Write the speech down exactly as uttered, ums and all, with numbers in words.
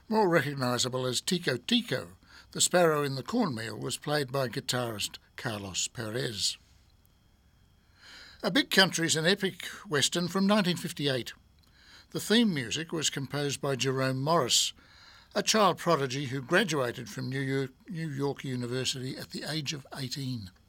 More recognisable as Tico Tico, the sparrow in the cornmeal was played by guitarist Carlos Perez. A Big Country is an epic western from nineteen fifty-eight. The theme music was composed by Jerome Morris, a child prodigy who graduated from New York, New York University at the age of eighteen.